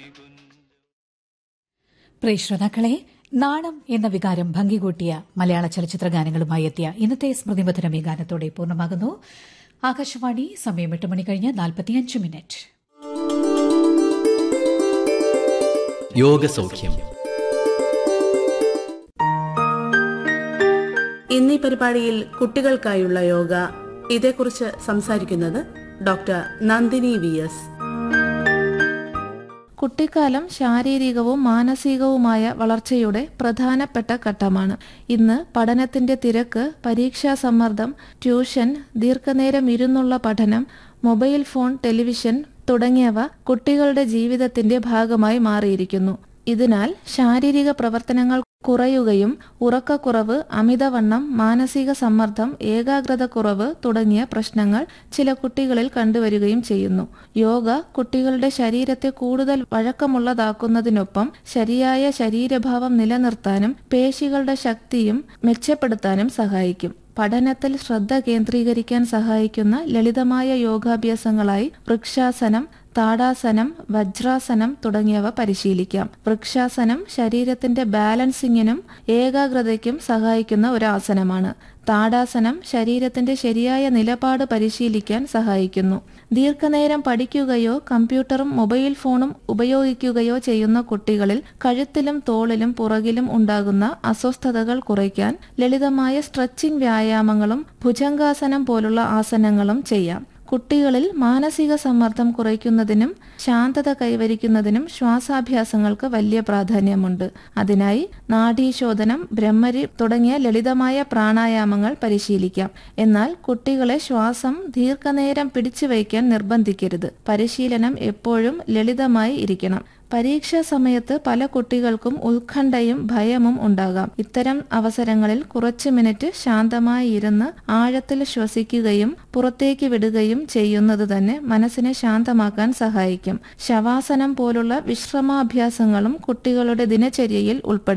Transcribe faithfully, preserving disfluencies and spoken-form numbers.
പ്രിയ ശ്രോതാക്കളെ, നാണം എന്ന വികാരം ഭംഗികൂട്ടിയ മലയാള ചലച്ചിത്ര ഗാനങ്ങളുമായി എത്തിയ ഇന്നത്തെ സ്മൃതിമധുരം ഈ ഗാനത്തോടെ പൂർണ്ണമാകുന്നു. ആകാശവാണി, സമയം എട്ട് മണി കഴിഞ്ഞ് നാൽപ്പത്തിയഞ്ച് മിനിറ്റ്. യോഗസൗഖ്യം. ഇന്നീ പരിപാടിയിൽ കുട്ടികൾക്കായുള്ള യോഗ, ഇതേക്കുറിച്ച് സംസാരിക്കുന്നത് ഡോക്ടർ നന്ദിനി വി എസ്. കുട്ടിക്കാലം ശാരീരികവും മാനസികവുമായ വളർച്ചയുടെ പ്രധാനപ്പെട്ട ഘട്ടമാണ്. ഇന്ന് പഠനത്തിന്റെ തിരക്ക്, പരീക്ഷാ സമ്മർദ്ദം, ട്യൂഷൻ, ദീർഘനേരം ഇരുന്നുള്ള പഠനം, മൊബൈൽ ഫോൺ, ടെലിവിഷൻ തുടങ്ങിയവ കുട്ടികളുടെ ജീവിതത്തിന്റെ ഭാഗമായി മാറിയിരിക്കുന്നു. ഇതിനാൽ ശാരീരിക പ്രവർത്തനങ്ങൾ കുറയുകയും ഉറക്കക്കുറവ്, അമിതവണ്ണം, മാനസിക സമ്മർദ്ദം, ഏകാഗ്രതക്കുറവ് തുടങ്ങിയ പ്രശ്നങ്ങൾ ചില കുട്ടികളിൽ കണ്ടുവരികയും ചെയ്യുന്നു. യോഗ കുട്ടികളുടെ ശരീരത്തെ കൂടുതൽ വഴക്കമുള്ളതാക്കുന്നതിനൊപ്പം ശരിയായ ശരീരഭാവം നിലനിർത്താനും പേശികളുടെ ശക്തിയും മെച്ചപ്പെടുത്താനും സഹായിക്കും. പഠനത്തിൽ ശ്രദ്ധ കേന്ദ്രീകരിക്കാൻ സഹായിക്കുന്ന ലളിതമായ യോഗാഭ്യാസങ്ങളായി വൃക്ഷാസനം, താടാസനം, വജ്രാസനം തുടങ്ങിയവ പരിശീലിക്കാം. വൃക്ഷാസനം ശരീരത്തിന്റെ ബാലൻസിങ്ങിനും ഏകാഗ്രതയ്ക്കും സഹായിക്കുന്ന ഒരു ആസനമാണ്. താടാസനം ശരീരത്തിന്റെ ശരിയായ നിലപാട് പരിശീലിക്കാൻ സഹായിക്കുന്നു. ദീർഘനേരം പഠിക്കുകയോ കമ്പ്യൂട്ടറും മൊബൈൽ ഫോണും ഉപയോഗിക്കുകയോ ചെയ്യുന്ന കുട്ടികളിൽ കഴുത്തിലും തോളിലും പുറകിലും ഉണ്ടാകുന്ന അസ്വസ്ഥതകൾ കുറയ്ക്കാൻ ലളിതമായ സ്ട്രെച്ചിങ് വ്യായാമങ്ങളും ഭുജംഗാസനം പോലുള്ള ആസനങ്ങളും ചെയ്യാം. കുട്ടികളിൽ മാനസിക സമ്മർദ്ദം കുറയ്ക്കുന്നതിനും ശാന്തത കൈവരിക്കുന്നതിനും ശ്വാസാഭ്യാസങ്ങൾക്ക് വലിയ പ്രാധാന്യമുണ്ട്. അതിനായി നാഡീശോധനം, ബ്രഹ്മരി തുടങ്ങിയ ലളിതമായ പ്രാണായാമങ്ങൾ പരിശീലിക്കാം. എന്നാൽ കുട്ടികളെ ശ്വാസം ദീർഘനേരം പിടിച്ചു വയ്ക്കാൻ നിർബന്ധിക്കരുത്. പരിശീലനം എപ്പോഴും ലളിതമായി ഇരിക്കണം. പരീക്ഷാ സമയത്ത് പല കുട്ടികൾക്കും ഉത്കണ്ഠയും ഭയവും ഉണ്ടാകാം. ഇത്തരം അവസരങ്ങളിൽ കുറച്ചു മിനിറ്റ് ശാന്തമായി ഇരുന്ന് ആഴത്തിൽ ശ്വസിക്കുകയും പുറത്തേക്ക് വിടുകയും ചെയ്യുന്നത് തന്നെ മനസ്സിനെ ശാന്തമാക്കാൻ സഹായിക്കും. ശവാസനം പോലുള്ള വിശ്രമാഭ്യാസങ്ങളും കുട്ടികളുടെ ദിനചര്യയിൽ ഉൾപ്പെടുത്തും.